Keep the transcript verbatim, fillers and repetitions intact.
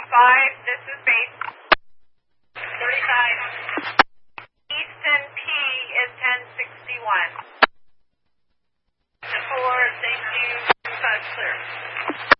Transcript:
five, this is base. thirty-five. Easton P is ten sixty-one. four, thank you, five clear.